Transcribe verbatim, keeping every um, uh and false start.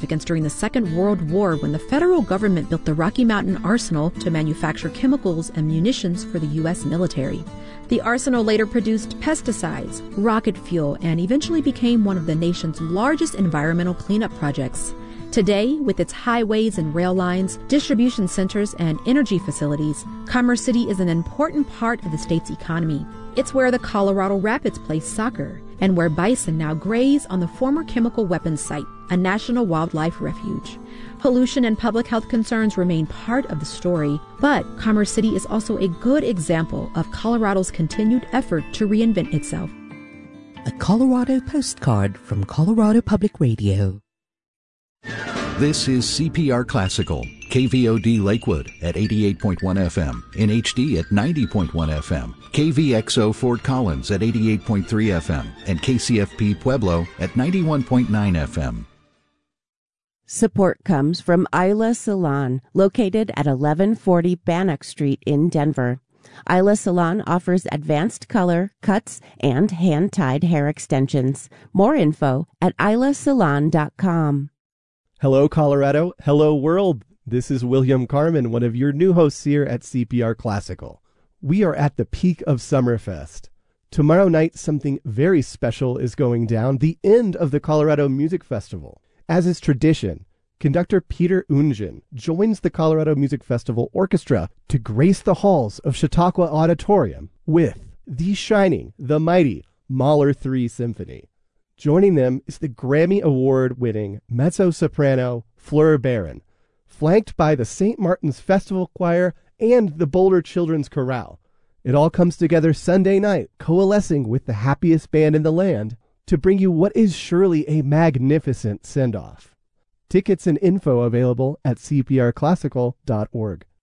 significance during the Second World War when the federal government built the Rocky Mountain Arsenal to manufacture chemicals and munitions for the U S military. The arsenal later produced pesticides, rocket fuel, and eventually became one of the nation's largest environmental cleanup projects. Today, with its highways and rail lines, distribution centers, and energy facilities, Commerce City is an important part of the state's economy. It's where the Colorado Rapids play soccer, and where bison now graze on the former chemical weapons site, a national wildlife refuge. Pollution and public health concerns remain part of the story, but Commerce City is also a good example of Colorado's continued effort to reinvent itself. A Colorado postcard from Colorado Public Radio. This is C P R Classical, K V O D Lakewood at eighty-eight point one F M, in H D at ninety point one F M, K V X O Fort Collins at eighty-eight point three F M, and K C F P Pueblo at ninety-one point nine F M. Support comes from Isla Salon, located at eleven forty Bannock Street in Denver. Isla Salon offers advanced color, cuts, and hand-tied hair extensions. More info at isla salon dot com. Hello, Colorado. Hello, world. This is William Carmen, one of your new hosts here at C P R Classical. We are at the peak of Summerfest. Tomorrow night, something very special is going down, the end of the Colorado Music Festival. As is tradition, conductor Peter Ungen joins the Colorado Music Festival Orchestra to grace the halls of Chautauqua Auditorium with the shining, the mighty Mahler three Symphony. Joining them is the Grammy Award-winning mezzo-soprano Fleur Barron, flanked by the Saint Martin's Festival Choir and the Boulder Children's Chorale. It all comes together Sunday night, coalescing with the happiest band in the land to bring you what is surely a magnificent send-off. Tickets and info available at c p r classical dot org.